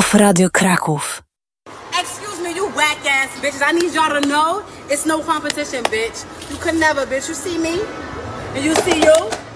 Off Radio Kraków. Excuse me, you whack ass bitches. I need y'all to know it's no competition, bitch. You could never, bitch. You see me? And you see you?